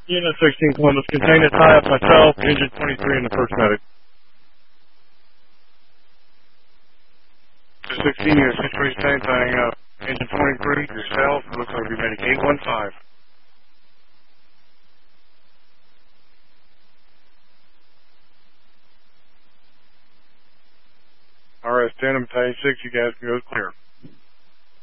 Unit 16 Columbus, contained at tie up myself, engine 23 and the first medic. 16 unit 63 same thing, engine 23, yourself, looks like we medic 815. RS 10 and Battalion 6, you guys can go clear.